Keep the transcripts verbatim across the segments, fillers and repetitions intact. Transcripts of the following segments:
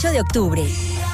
ocho de octubre.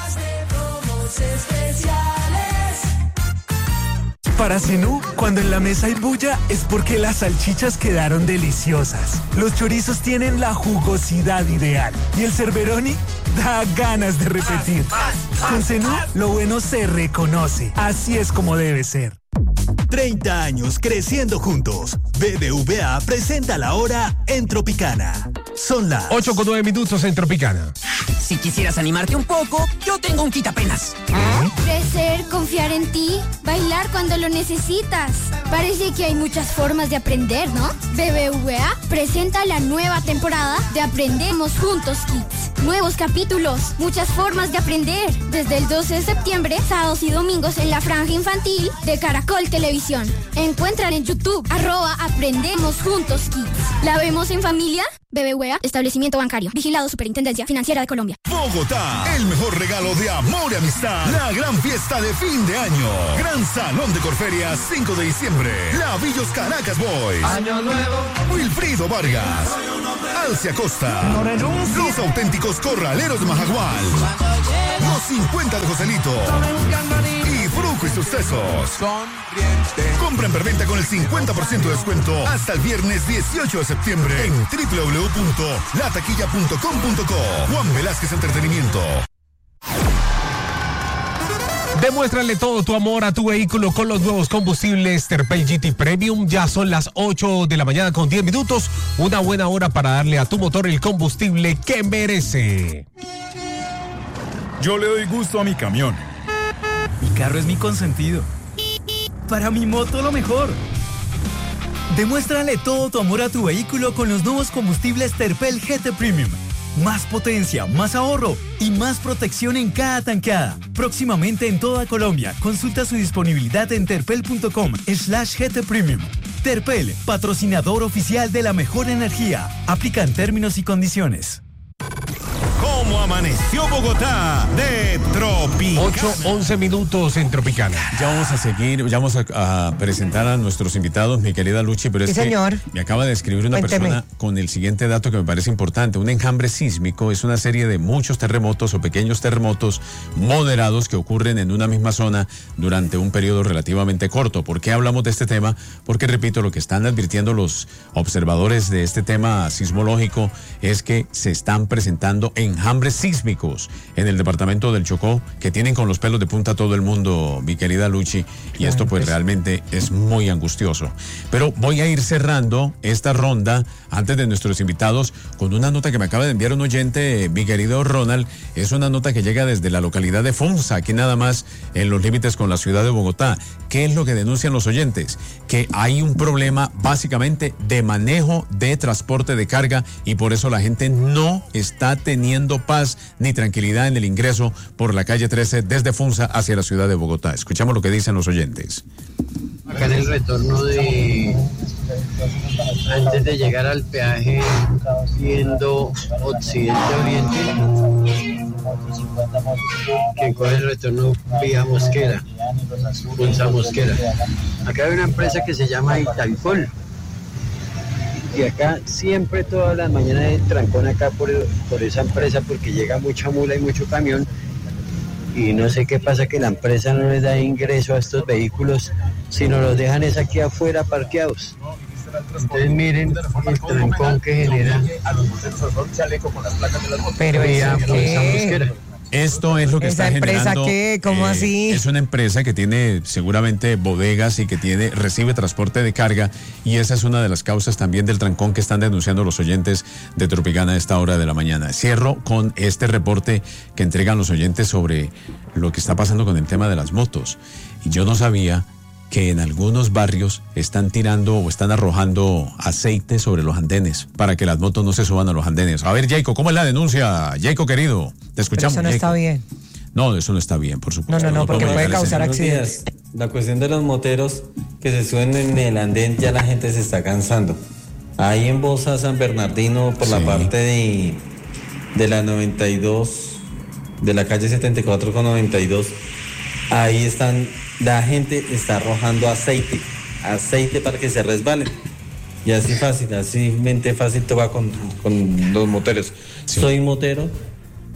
Para Zenú, cuando en la mesa hay bulla, es porque las salchichas quedaron deliciosas. Los chorizos tienen la jugosidad ideal. Y el Cerberoni da ganas de repetir. Con Zenú, lo bueno se reconoce. Así es como debe ser. treinta años creciendo juntos. B B V A presenta la hora en Tropicana. Son las ocho con nueve minutos en Tropicana. Si quisieras animarte un poco, yo tengo un quitapenas. ¿Eh? Crecer, confiar en ti, bailar cuando lo necesitas. Parece que hay muchas formas de aprender, ¿no? B B V A presenta la nueva temporada de Aprendemos Juntos Kids. Nuevos capítulos, muchas formas de aprender. Desde el doce de septiembre, sábados y domingos en la franja infantil de Caracol Televisión. Encuentran en YouTube, arroba Aprendemos Juntos Kids. ¿La vemos en familia? B B V A, establecimiento bancario, vigilado Superintendencia Financiera de Colombia. Bogotá, el mejor regalo de amor y amistad. La gran fiesta de fin de año. Gran Salón de Corferias, cinco de diciembre. Lavillos Caracas Boys. Año nuevo. Wilfrido Vargas. Alcia Costa. No renuncio. Los auténticos corraleros de Majagual. Los cincuenta de Joselito. Y Fruco y sus tesos. Sonriente. Compra en preventa con el cincuenta por ciento de descuento hasta el viernes dieciocho de septiembre en doble u doble u doble u punto la taquilla punto com punto co. Juan Velázquez Entretenimiento. Demuéstrale todo tu amor a tu vehículo con los nuevos combustibles Terpel G T Premium. Ya son las ocho de la mañana con diez minutos. Una buena hora para darle a tu motor el combustible que merece. Yo le doy gusto a mi camión. Mi carro es mi consentido. Para mi moto lo mejor. Demuéstrale todo tu amor a tu vehículo con los nuevos combustibles Terpel G T Premium. Más potencia, más ahorro y más protección en cada tankada. Próximamente en toda Colombia. Consulta su disponibilidad en terpel punto com slash G T Premium. Terpel, patrocinador oficial de la mejor energía. Aplican términos y condiciones. ¿Cómo amaneció Bogotá de Tropicana? ocho, once minutos en Tropicana. Ya vamos a seguir, ya vamos a, a presentar a nuestros invitados, mi querida Luchi, pero es sí, que señor. me acaba de escribir una Cuénteme. persona con el siguiente dato que me parece importante. Un enjambre sísmico es una serie de muchos terremotos o pequeños terremotos moderados que ocurren en una misma zona durante un periodo relativamente corto. ¿Por qué hablamos de este tema? Porque, repito, lo que están advirtiendo los observadores de este tema sismológico es que se están presentando enjambres sísmicos en el departamento del Chocó que tienen con los pelos de punta a todo el mundo, mi querida Luchi, y esto pues realmente es muy angustioso. Pero voy a ir cerrando esta ronda antes de nuestros invitados con una nota que me acaba de enviar un oyente, mi querido Ronald. Es una nota que llega desde la localidad de Funza, aquí nada más en los límites con la ciudad de Bogotá. ¿Qué es lo que denuncian los oyentes? Que hay un problema básicamente de manejo de transporte de carga y por eso la gente no está teniendo paz ni tranquilidad en el ingreso por la calle trece desde Funza hacia la ciudad de Bogotá. Escuchamos lo que dicen los oyentes. Acá en el retorno de antes de llegar al peaje yendo occidente-oriente, que coge el retorno vía Mosquera, Funza Mosquera. Acá hay una empresa que se llama Itaipol. Y acá siempre todas las mañanas hay trancón acá por, por esa empresa porque llega mucha mula y mucho camión y no sé qué pasa que la empresa no les da ingreso a estos vehículos sino los dejan es aquí afuera parqueados. Entonces miren el trancón que genera. Pero vía Funza Mosquera. Esto es lo que ¿Esa está empresa generando. qué? ¿Cómo eh, así? Es una empresa que tiene seguramente bodegas y que tiene recibe transporte de carga y esa es una de las causas también del trancón que están denunciando los oyentes de Tropicana a esta hora de la mañana. Cierro con este reporte que entregan los oyentes sobre lo que está pasando con el tema de las motos. Y yo no sabía que en algunos barrios están tirando o están arrojando aceite sobre los andenes para que las motos no se suban a los andenes. A ver, Jacob, ¿cómo es la denuncia? Jacob, querido, te escuchamos. Pero eso no Jacob. está bien. No, eso no está bien, por supuesto. No, no, no, porque podemos puede dejar ese- causar accidentes. La cuestión de los moteros que se suben en el andén, ya la gente se está cansando. Ahí en Bosa, San Bernardino, por la Sí. parte de, de la noventa y dos, de la calle setenta y cuatro con noventa y dos, ahí están, la gente está arrojando aceite, aceite para que se resbalen. Y así fácil, así mente fácil te va con, con los moteros. Sí. Soy motero,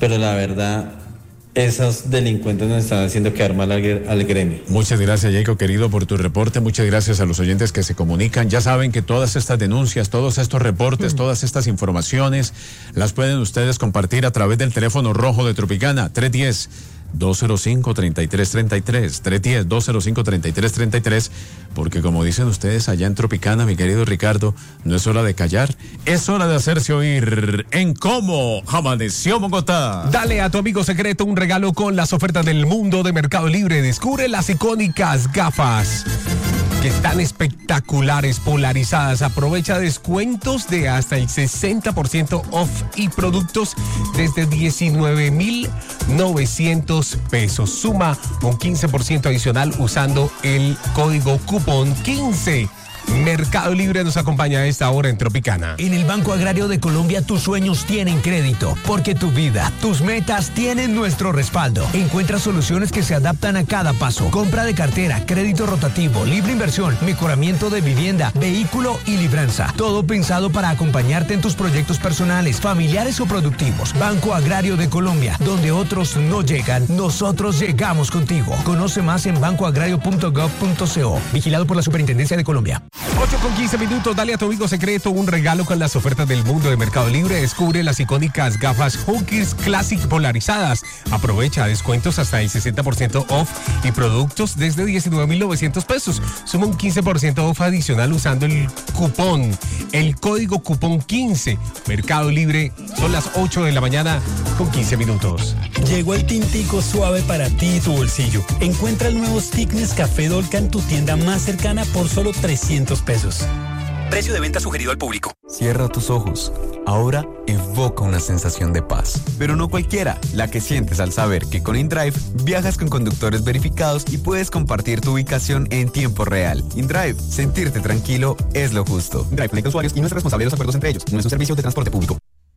pero la verdad, esos delincuentes nos están haciendo quedar mal al, al gremio. Muchas gracias, Jacob, querido, por tu reporte. Muchas gracias a los oyentes que se comunican. Ya saben que todas estas denuncias, todos estos reportes, mm. todas estas informaciones las pueden ustedes compartir a través del teléfono rojo de Tropicana, tres uno cero, dos cero cinco, tres tres tres tres, tres uno cero, dos cero cinco, tres tres tres tres, porque como dicen ustedes allá en Tropicana, mi querido Ricardo, no es hora de callar, es hora de hacerse oír en Cómo Amaneció Bogotá. Dale a tu amigo secreto un regalo con las ofertas del mundo de Mercado Libre. Descubre las icónicas gafas que están espectaculares, polarizadas. Aprovecha descuentos de hasta el sesenta por ciento off y productos desde diecinueve mil novecientos pesos. Suma un quince por ciento adicional usando el código cupón quince. Mercado Libre nos acompaña a esta hora en Tropicana. En el Banco Agrario de Colombia tus sueños tienen crédito, porque tu vida, tus metas tienen nuestro respaldo. Encuentra soluciones que se adaptan a cada paso. Compra de cartera, crédito rotativo, libre inversión, mejoramiento de vivienda, vehículo y libranza. Todo pensado para acompañarte en tus proyectos personales, familiares o productivos. Banco Agrario de Colombia, donde otros no llegan, nosotros llegamos contigo. Conoce más en banco agrario punto gov punto co. Vigilado por la Superintendencia de Colombia. ocho con quince minutos, dale a tu amigo secreto un regalo con las ofertas del mundo de Mercado Libre. Descubre las icónicas gafas Hawkins Classic polarizadas. Aprovecha descuentos hasta el sesenta por ciento off y productos desde diecinueve mil novecientos pesos. Suma un quince por ciento off adicional usando el cupón, el código cupón quince. Mercado Libre, son las ocho de la mañana con quince minutos. Llegó el tintico suave para ti y tu bolsillo. Encuentra el nuevo stick Nescafé Dolca en tu tienda más cercana por solo trescientos pesos. Precio de venta sugerido al público. Cierra tus ojos. Ahora evoca una sensación de paz. Pero no cualquiera, la que sientes al saber que con InDrive viajas con conductores verificados y puedes compartir tu ubicación en tiempo real. InDrive, sentirte tranquilo es lo justo. InDrive conecta usuarios y no es responsable de los acuerdos entre ellos. No es un servicio de transporte público.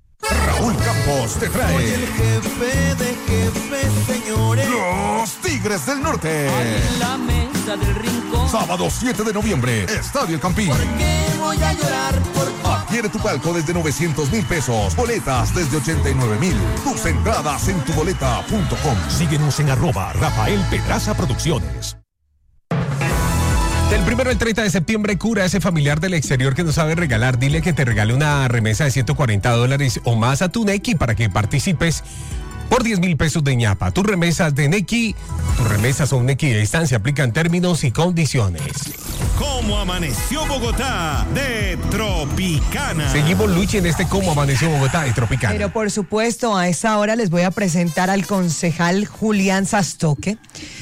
Raúl Campos te trae. Soy el jefe de jefes, señores. Los Tigres del Norte. En la mesa del rincón. Sábado siete de noviembre, Estadio El Campín. ¿Por qué voy a llorar? Por... Adquiere tu palco desde novecientos mil pesos. Boletas desde ochenta y nueve mil. Tus entradas en tu boleta punto com. Síguenos en arroba Rafael Pedraza Producciones. Del primero al treinta de septiembre, cura a ese familiar del exterior que no sabe regalar. Dile que te regale una remesa de ciento cuarenta dólares o más a tu Nequi para que participes por diez mil pesos de ñapa. Tus remesas de Nequi, tus remesas son Nequi de distancia, aplican términos y condiciones. ¿Cómo amaneció Bogotá de Tropicana? Seguimos, Luchi, en este Cómo amaneció Bogotá de Tropicana. Pero por supuesto, a esta hora les voy a presentar al concejal Julián Sastoque.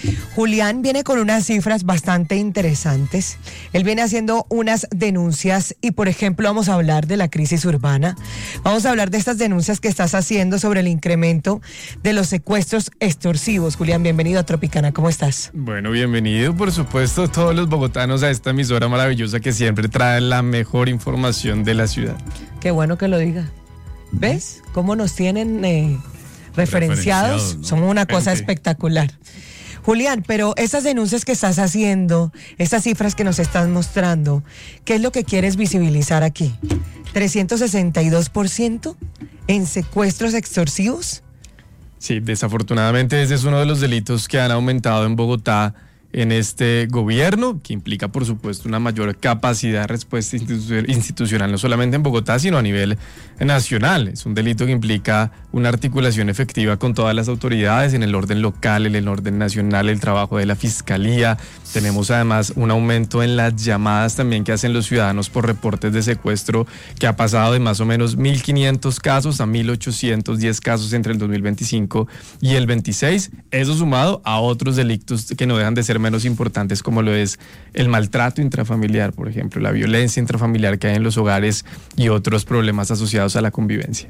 Julián viene con unas cifras bastante interesantes. Él viene haciendo unas denuncias y, por ejemplo, vamos a hablar de la crisis urbana. Vamos a hablar de estas denuncias que estás haciendo sobre el incremento de los secuestros extorsivos. Julián, bienvenido a Tropicana, ¿cómo estás? Bueno, bienvenido, por supuesto, todos los bogotanos a esta emisora maravillosa que siempre trae la mejor información de la ciudad. Qué bueno que lo diga. ¿Ves cómo nos tienen eh, referenciados? referenciados ¿no? Somos una cosa espectacular. Julián, pero esas denuncias que estás haciendo, esas cifras que nos estás mostrando, ¿qué es lo que quieres visibilizar aquí? ¿trescientos sesenta y dos por ciento en secuestros extorsivos? Sí, desafortunadamente ese es uno de los delitos que han aumentado en Bogotá en este gobierno, que implica por supuesto una mayor capacidad de respuesta institucional, no solamente en Bogotá, sino a nivel nacional. Es un delito que implica una articulación efectiva con todas las autoridades en el orden local, en el orden nacional, el trabajo de la fiscalía. Tenemos además un aumento en las llamadas también que hacen los ciudadanos por reportes de secuestro, que ha pasado de más o menos mil quinientos casos a mil ochocientos diez casos entre el dos mil veinticinco y el veintiséis. Eso sumado a otros delitos que no dejan de ser menos importantes, como lo es el maltrato intrafamiliar, por ejemplo, la violencia intrafamiliar que hay en los hogares y otros problemas asociados a la convivencia.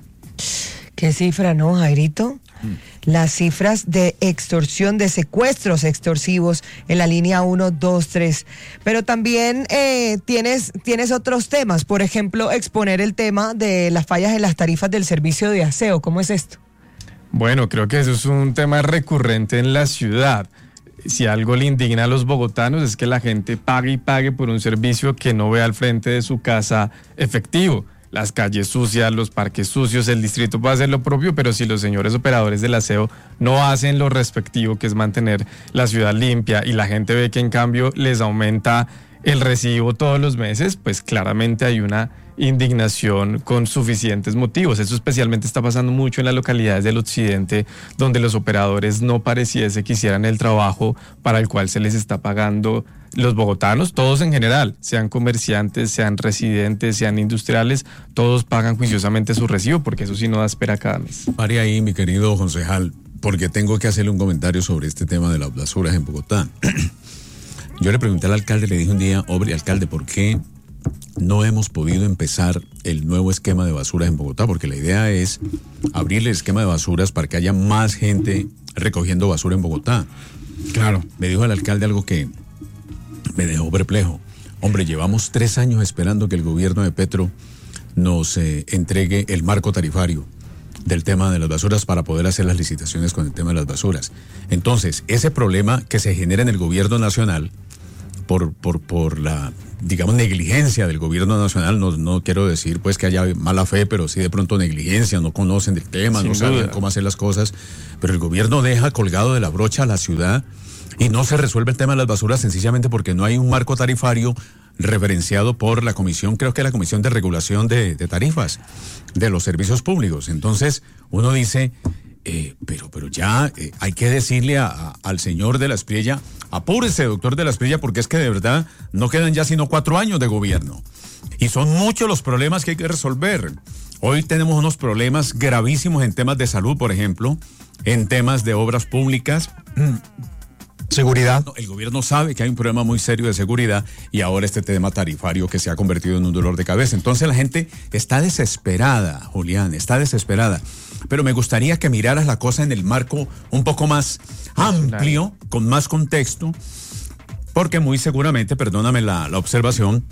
¿Qué cifra, no, Jairito? Mm. Las cifras de extorsión, de secuestros extorsivos en la línea uno, dos, tres. Pero también eh, tienes, tienes otros temas, por ejemplo, exponer el tema de las fallas en las tarifas del servicio de aseo. ¿Cómo es esto? Bueno, creo que eso es un tema recurrente en la ciudad. Si algo le indigna a los bogotanos es que la gente pague y pague por un servicio que no ve al frente de su casa efectivo. las calles sucias, los parques sucios, el distrito puede hacer lo propio, pero si los señores operadores del aseo no hacen lo respectivo, que es mantener la ciudad limpia, y la gente ve que en cambio les aumenta el recibo todos los meses, pues claramente hay una indignación con suficientes motivos. Eso especialmente está pasando mucho en las localidades del occidente, donde los operadores no pareciese que hicieran el trabajo para el cual se les está pagando. Los bogotanos, todos en general, sean comerciantes, sean residentes, sean industriales, todos pagan juiciosamente su recibo, porque eso sí no da espera cada mes. Pare ahí, mi querido concejal, porque tengo que hacerle un comentario sobre este tema de las basuras en Bogotá. Yo le pregunté al alcalde, le dije un día, hombre, alcalde, ¿por qué no hemos podido empezar el nuevo esquema de basuras en Bogotá? Porque la idea es abrir el esquema de basuras para que haya más gente recogiendo basura en Bogotá. Claro. Me dijo el alcalde algo que me dejó perplejo. Hombre, llevamos tres años esperando que el gobierno de Petro nos eh, entregue el marco tarifario del tema de las basuras para poder hacer las licitaciones con el tema de las basuras. Entonces, ese problema que se genera en el gobierno nacional por, por, por la, digamos, negligencia del gobierno nacional, no, no quiero decir pues que haya mala fe, pero sí de pronto negligencia, no conocen del tema, Sin no saben duda. cómo hacer las cosas, pero el gobierno deja colgado de la brocha a la ciudad y no se resuelve el tema de las basuras sencillamente porque no hay un marco tarifario referenciado por la comisión, creo que la Comisión de Regulación de, de Tarifas de los Servicios Públicos. Entonces uno dice, eh, pero, pero ya eh, hay que decirle a, a, al señor de la Espriella, apúrese, doctor de la Espriella, porque es que de verdad no quedan ya sino cuatro años de gobierno y son muchos los problemas que hay que resolver. Hoy tenemos unos problemas gravísimos en temas de salud, por ejemplo, en temas de obras públicas. Seguridad. El gobierno sabe que hay un problema muy serio de seguridad y ahora este tema tarifario que se ha convertido en un dolor de cabeza. Entonces la gente está desesperada, Julián, está desesperada. Pero me gustaría que miraras la cosa en el marco un poco más amplio, con más contexto, porque muy seguramente, perdóname la, la observación,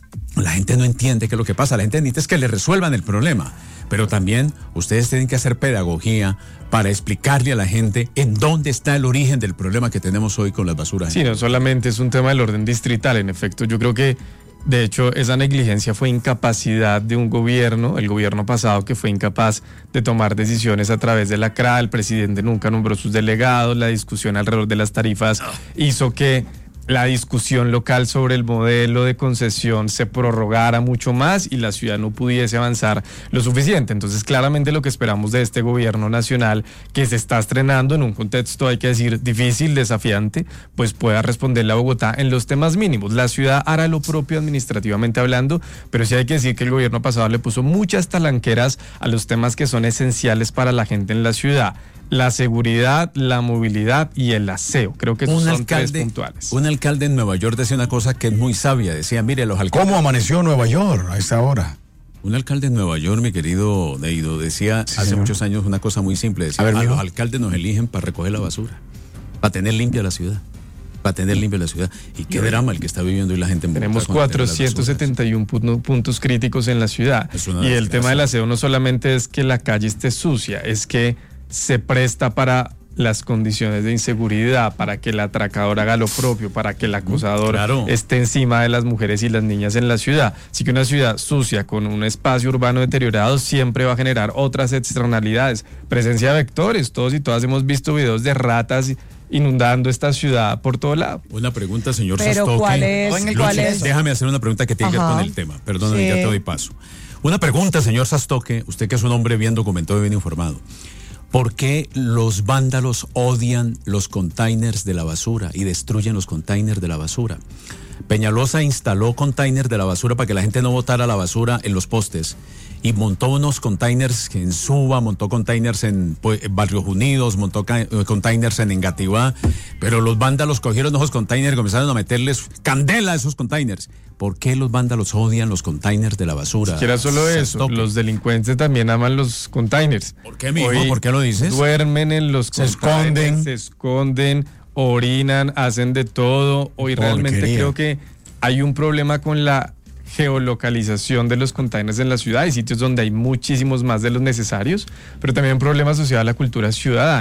la gente no entiende qué es lo que pasa. La gente necesita es que le resuelvan el problema. Pero también ustedes tienen que hacer pedagogía para explicarle a la gente en dónde está el origen del problema que tenemos hoy con las basuras. Sí, no solamente es un tema del orden distrital, en efecto, yo creo que de hecho esa negligencia fue incapacidad de un gobierno, el gobierno pasado que fue incapaz de tomar decisiones a través de la C R A, el presidente nunca nombró sus delegados, la discusión alrededor de las tarifas hizo que la discusión local sobre el modelo de concesión se prorrogara mucho más y la ciudad no pudiese avanzar lo suficiente. Entonces, claramente lo que esperamos de este gobierno nacional, que se está estrenando en un contexto, hay que decir, difícil, desafiante, pues pueda responderle a Bogotá en los temas mínimos. La ciudad hará lo propio administrativamente hablando, pero sí hay que decir que el gobierno pasado le puso muchas talanqueras a los temas que son esenciales para la gente en la ciudad. La seguridad, la movilidad y el aseo. Creo que esos un son alcalde, tres puntuales. Un alcalde en Nueva York decía una cosa que es muy sabia. Decía, mire, los alcaldes... ¿Cómo amaneció Nueva York a esta hora? Un alcalde en Nueva York, mi querido Neido, decía sí, hace señor. muchos años una cosa muy simple. Decía, a, ver, a los alcaldes nos eligen para recoger la basura, para tener limpia la ciudad. Para tener limpia la ciudad. Y qué drama el que está viviendo hoy la gente en Bogotá. Tenemos cuatrocientos setenta y uno puntos críticos en la ciudad. Y el tema del aseo no solamente es que la calle esté sucia, es que se presta para las condiciones de inseguridad, para que el atracador haga lo propio, para que el acosador claro. esté encima de las mujeres y las niñas en la ciudad. Así que una ciudad sucia con un espacio urbano deteriorado siempre va a generar otras externalidades. Presencia de vectores, todos y todas hemos visto videos de ratas inundando esta ciudad por todo lado. Una pregunta, señor Pero Sastoque. ¿cuál es? ¿Cuál es? Déjame hacer una pregunta que tiene que ver con el tema. Perdóname, sí. ya te doy paso. Una pregunta, señor Sastoque, usted que es un hombre bien documentado y bien informado. ¿Por qué los vándalos odian los containers de la basura y destruyen los containers de la basura? Peñalosa instaló containers de la basura para que la gente no botara la basura en los postes y montó unos containers en Suba, montó containers en, pues, en Barrios Unidos, montó ca- containers en Engativá, pero los vándalos cogieron esos containers y comenzaron a meterles candela a esos containers. ¿Por qué los vándalos odian los containers de la basura? Siquiera solo eso, los delincuentes también aman los containers. ¿Por qué, mijo? Hoy ¿Por qué lo dices? Duermen en los se esconden, se esconden, orinan, hacen de todo. Hoy Porquería. Realmente creo que hay un problema con la geolocalización de los containers en la ciudad. Hay sitios donde hay muchísimos más de los necesarios, pero también un problema asociado a la cultura ciudadana.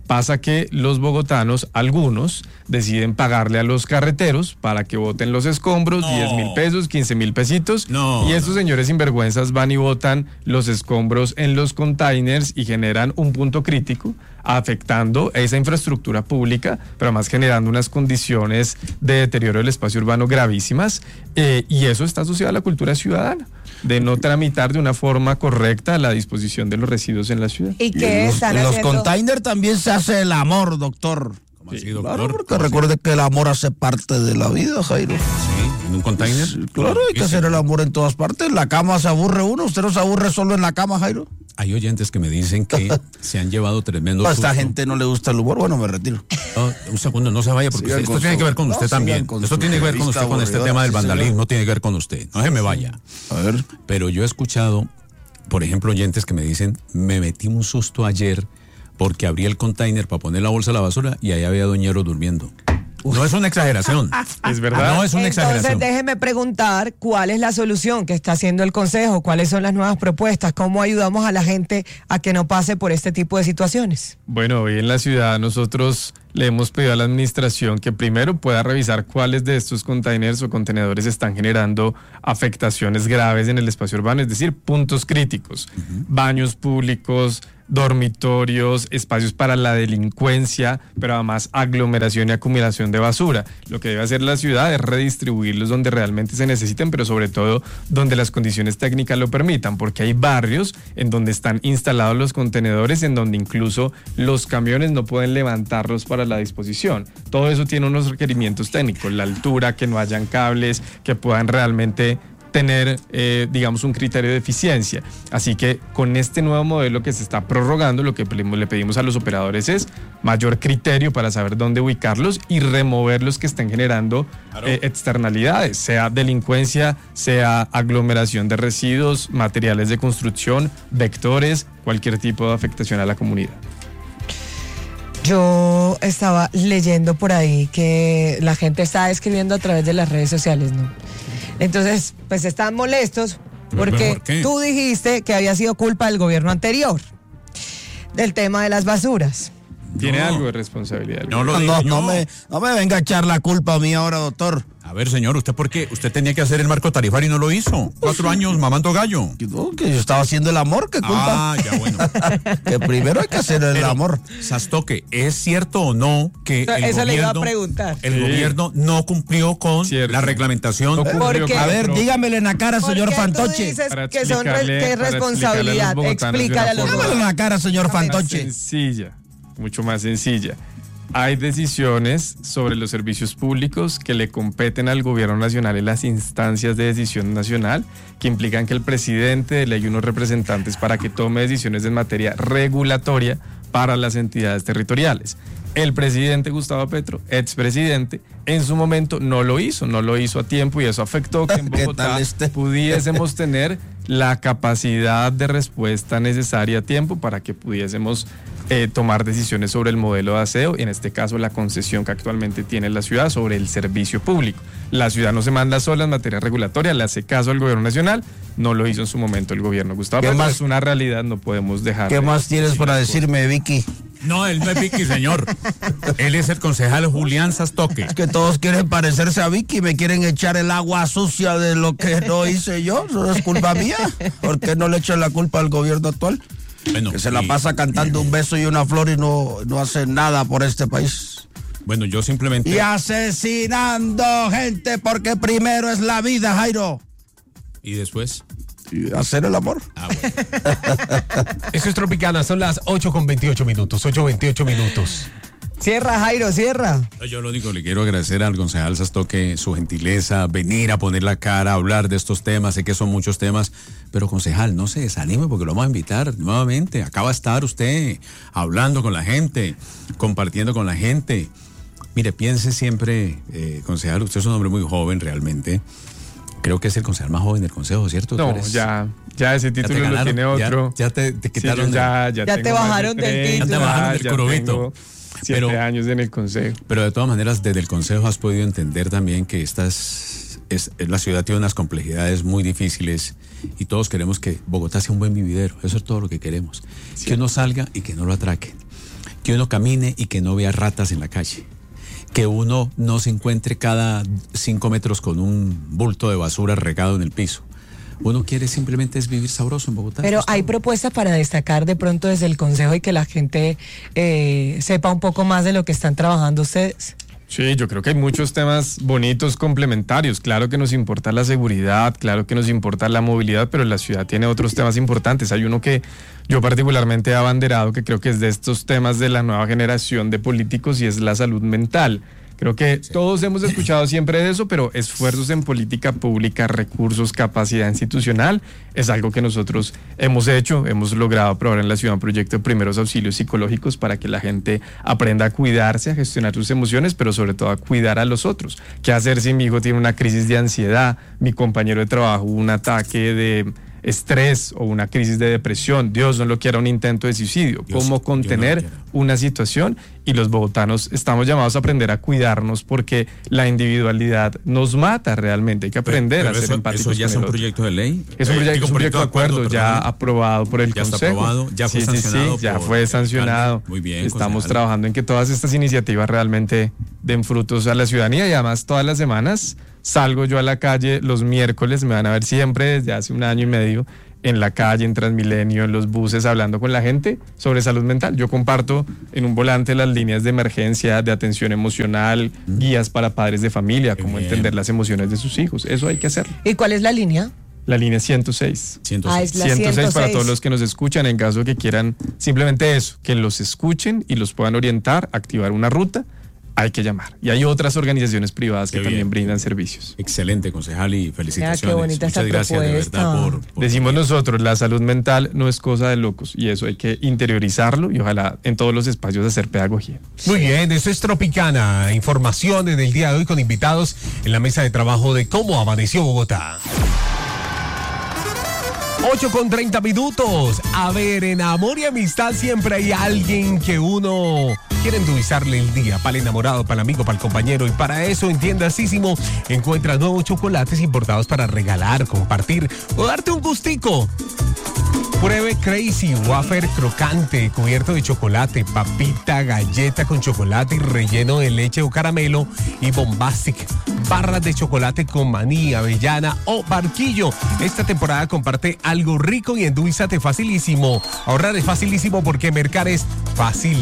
Pasa que los bogotanos, algunos, deciden pagarle a los carreteros para que boten los escombros, no. diez mil pesos, quince mil pesitos, no, y estos no. señores sinvergüenzas van y botan los escombros en los containers y generan un punto crítico, afectando esa infraestructura pública, pero además generando unas condiciones de deterioro del espacio urbano gravísimas, eh, y eso está asociado a la cultura ciudadana, de no tramitar de una forma correcta la disposición de los residuos en la ciudad. ¿Y qué en están los, en haciendo? los containers también se hace el amor, doctor. ¿Cómo así, doctor? Claro, porque recuerde que el amor hace parte de la vida, Jairo. ¿Sí? ¿En un container? Sí, claro, hay que hacer el amor en todas partes. En la cama se aburre uno. ¿Usted no se aburre solo en la cama, Jairo? Hay oyentes que me dicen que se han llevado tremendo A esta susto. gente no le gusta el humor. Bueno, me retiro. No, un segundo, no se vaya, porque usted, esto con tiene su, que ver con usted no, también. con Esto tiene que ver con usted, con este tema del vandalismo, tiene que ver con usted. No se me vaya. A ver. Pero yo he escuchado, por ejemplo, oyentes que me dicen, me metí un susto ayer porque abrí el container para poner la bolsa a la basura y ahí había doñeros durmiendo. No es una exageración. Es verdad. No es una exageración. Entonces déjeme preguntar cuál es la solución que está haciendo el Consejo, cuáles son las nuevas propuestas, cómo ayudamos a la gente a que no pase por este tipo de situaciones. Bueno, hoy en la ciudad nosotros le hemos pedido a la administración que primero pueda revisar cuáles de estos containers o contenedores están generando afectaciones graves en el espacio urbano, es decir, puntos críticos, uh-huh. baños públicos, dormitorios, espacios para la delincuencia, pero además aglomeración y acumulación de basura. Lo que debe hacer la ciudad es redistribuirlos donde realmente se necesiten, pero sobre todo donde las condiciones técnicas lo permitan, porque hay barrios en donde están instalados los contenedores, en donde incluso los camiones no pueden levantarlos para la disposición. Todo eso tiene unos requerimientos técnicos, la altura, que no hayan cables, que puedan realmente tener, eh, digamos, un criterio de eficiencia. Así que con este nuevo modelo que se está prorrogando, lo que le pedimos a los operadores es mayor criterio para saber dónde ubicarlos y remover los que estén generando claro. eh, externalidades, sea delincuencia, sea aglomeración de residuos, materiales de construcción, vectores, cualquier tipo de afectación a la comunidad. Yo estaba leyendo por ahí que la gente está escribiendo a través de las redes sociales, ¿no? Entonces, pues están molestos porque tú dijiste que había sido culpa del gobierno anterior del tema de las basuras. Tiene no. algo de responsabilidad. No, lo no, no, me, no me venga a echar la culpa a mí ahora, doctor. A ver, señor, ¿usted por qué? Usted tenía que hacer el marco tarifario y no lo hizo. Cuatro años mamando gallo. No, que yo estaba haciendo el amor, ¿qué culpa? Ah, ya bueno. Que primero hay que hacer el Pero, amor. Sastoque, ¿es cierto o no que el Eso gobierno, le iba a preguntar. el sí. gobierno no cumplió con cierto. la reglamentación? No a ver, dígamele en la cara, señor Fantoche. Que son que es responsabilidad. Explícale a los Dígamele en la cara, señor Fantoche. Sencilla, mucho más sencilla. Hay decisiones sobre los servicios públicos que le competen al gobierno nacional en las instancias de decisión nacional, que implican que el presidente elige unos representantes para que tome decisiones en materia regulatoria para las entidades territoriales. El presidente Gustavo Petro, expresidente, en su momento no lo hizo, no lo hizo a tiempo y eso afectó que en Bogotá este? pudiésemos tener la capacidad de respuesta necesaria a tiempo para que pudiésemos Eh, tomar decisiones sobre el modelo de aseo y en este caso la concesión que actualmente tiene la ciudad sobre el servicio público. La ciudad no se manda sola en materia regulatoria, le hace caso al gobierno nacional, no lo hizo en su momento el gobierno Gustavo Petro, es una realidad, no podemos dejar. ¿Qué de, más tienes para decirme, Vicky? No, él no es Vicky, señor. Él es el concejal Julián Sastoque. Es que todos quieren parecerse a Vicky, me quieren echar el agua sucia de lo que no hice yo, eso es culpa mía. ¿Por qué no le echan la culpa al gobierno actual? Bueno, que se la pasa cantando un beso y una flor y no, no hace nada por este país. Bueno, yo simplemente... Y asesinando gente porque primero es la vida, Jairo. ¿Y después? Y hacer el amor. Ah, bueno. Eso es Tropicana, son las ocho con veintiocho minutos, ocho veintiocho minutos. Cierra, Jairo, cierra. Yo lo único que le quiero agradecer al concejal Sastoque su gentileza, venir a poner la cara, a hablar de estos temas, sé que son muchos temas, pero concejal, no se desanime porque lo vamos a invitar nuevamente. Acá va a estar usted hablando con la gente, compartiendo con la gente. Mire, piense siempre, eh, concejal, usted es un hombre muy joven realmente. Creo que es el concejal más joven del consejo, ¿cierto? No, ya, ya ese título ya lo tiene otro. Ya, ya te, te quitaron. Sí, ya, ya, ya te bajaron del título. Ya te bajaron del curubito. Siete pero, años en el consejo. Pero de todas maneras, desde el consejo has podido entender también que estas, es, la ciudad tiene unas complejidades muy difíciles y todos queremos que Bogotá sea un buen vividero. Eso es todo lo que queremos. Sí. Que uno salga y que no lo atraquen. que uno camine y que no vea ratas en la calle, que uno no se encuentre cada cinco metros con un bulto de basura regado en el piso. Uno quiere simplemente es vivir sabroso en Bogotá. Pero hay propuestas para destacar de pronto desde el Consejo y que la gente eh, sepa un poco más de lo que están trabajando ustedes. Sí, yo creo que hay muchos temas bonitos complementarios. Claro que nos importa la seguridad, claro que nos importa la movilidad, pero la ciudad tiene otros temas importantes. Hay uno que yo particularmente he abanderado, que creo que es de estos temas de la nueva generación de políticos, y es la salud mental. Creo que todos hemos escuchado siempre de eso, pero esfuerzos en política pública, recursos, capacidad institucional, es algo que nosotros hemos hecho, hemos logrado aprobar en la ciudad un proyecto de primeros auxilios psicológicos para que la gente aprenda a cuidarse, a gestionar sus emociones, pero sobre todo a cuidar a los otros. ¿Qué hacer si mi hijo tiene una crisis de ansiedad, mi compañero de trabajo un ataque de estrés o una crisis de depresión? Dios no lo quiera, un intento de suicidio. Dios, ¿cómo contener no una situación? Y los bogotanos estamos llamados a aprender a cuidarnos, porque la individualidad nos mata realmente. Hay que aprender pero, pero a ser eso, empáticos. ¿Eso ya es un proyecto de ley? Es un proyecto, eh, es un proyecto de acuerdo, acuerdo ya aprobado por el ya Consejo. Está aprobado, ya fue sí, sancionado. Sí, sí, ya fue sancionado. Muy bien. Estamos concejal. trabajando en que todas estas iniciativas realmente den frutos a la ciudadanía, y además todas las semanas salgo yo a la calle los miércoles, me van a ver siempre desde hace un año y medio en la calle, en Transmilenio, en los buses, hablando con la gente sobre salud mental. Yo comparto en un volante las líneas de emergencia, de atención emocional, mm. guías para padres de familia, Qué cómo bien. entender las emociones de sus hijos. Eso hay que hacerlo. ¿Y cuál es la línea? La línea ciento seis. ciento seis. Ah, es la ciento seis ciento seis para todos los que nos escuchan, en caso que quieran simplemente eso, que los escuchen y los puedan orientar, activar una ruta. Hay que llamar. Y hay otras organizaciones privadas qué que bien, también brindan servicios. Excelente, concejal, y felicitaciones. Ya, qué bonita Muchas esta gracias propuesta. de verdad por, por... Decimos nosotros, la salud mental no es cosa de locos, y eso hay que interiorizarlo y ojalá en todos los espacios hacer pedagogía. Muy bien, eso es Tropicana. Información en el día de hoy con invitados en la mesa de trabajo de Cómo Amaneció Bogotá. ocho con treinta minutos. A ver, en amor y amistad siempre hay alguien que uno quiere endulzarle el día. Para el enamorado, para el amigo, para el compañero. Y para eso, en Tiendasísimo, encuentra nuevos chocolates importados para regalar, compartir o darte un gustico. Pruebe Crazy Wafer crocante, cubierto de chocolate, papita, galleta con chocolate y relleno de leche o caramelo, y Bombastic, barras de chocolate con maní, avellana o barquillo. Esta temporada comparte algo rico y endulzate facilísimo. Ahorrar es facilísimo porque mercar es fácil.